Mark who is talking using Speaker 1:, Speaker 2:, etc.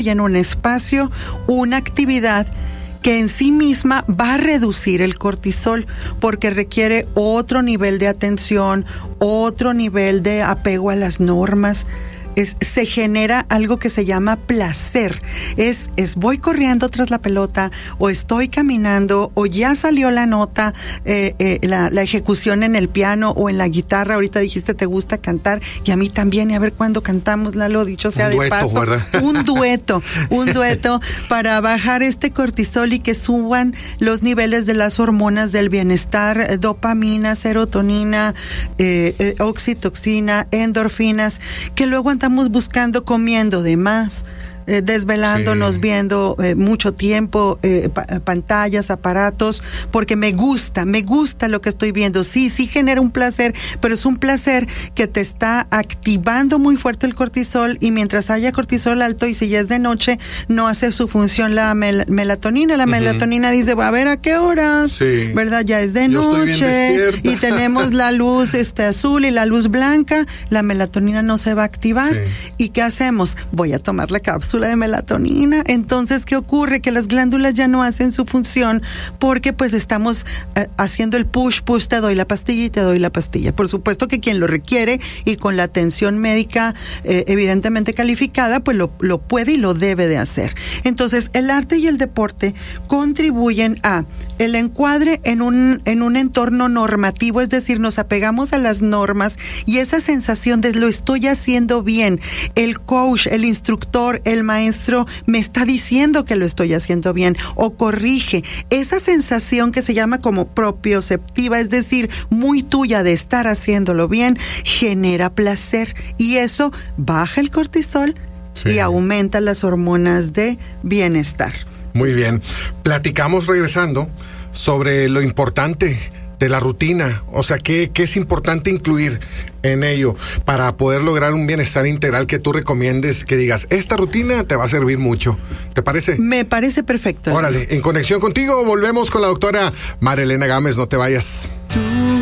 Speaker 1: y en un espacio una actividad que en sí misma va a reducir el cortisol porque requiere otro nivel de atención, otro nivel de apego a las normas. Se genera algo que se llama placer. Es voy corriendo tras la pelota, o estoy caminando, o ya salió la nota, la ejecución en el piano o en la guitarra. Ahorita dijiste te gusta cantar, y a mí también, y a ver cuándo cantamos, Lalo, dicho sea de paso. ¿Verdad? Un dueto para bajar este cortisol y que suban los niveles de las hormonas del bienestar, dopamina, serotonina, oxitocina, endorfinas, que luego estamos buscando comiendo de más, desvelándonos, viendo mucho tiempo pantallas, aparatos, porque me gusta lo que estoy viendo. Sí genera un placer, pero es un placer que te está activando muy fuerte el cortisol, y mientras haya cortisol alto, y si ya es de noche, no hace su función la melatonina. La melatonina dice, va a ver a qué horas, ¿verdad? Ya es de noche y tenemos la luz azul y la luz blanca, la melatonina no se va a activar. ¿Y qué hacemos? Voy a tomar la cápsula de melatonina. Entonces, ¿qué ocurre? Que las glándulas ya no hacen su función porque pues estamos haciendo el push, te doy la pastilla y te doy la pastilla. Por supuesto que quien lo requiere y con la atención médica evidentemente calificada, pues lo puede y lo debe de hacer. Entonces, el arte y el deporte contribuyen a el encuadre en un entorno normativo, es decir, nos apegamos a las normas, y esa sensación de lo estoy haciendo bien. El coach, el instructor, el maestro me está diciendo que lo estoy haciendo bien o corrige. Esa sensación que se llama como propioceptiva, es decir, muy tuya de estar haciéndolo bien, genera placer, y eso baja el cortisol y aumenta las hormonas de bienestar.
Speaker 2: Muy bien. Platicamos regresando sobre lo importante de la rutina, o sea, ¿qué es importante incluir en ello para poder lograr un bienestar integral que tú recomiendes, que digas, esta rutina te va a servir mucho? ¿Te parece?
Speaker 1: Me parece perfecto.
Speaker 2: Órale, en conexión contigo volvemos con la doctora María Elena Gámez, no te vayas.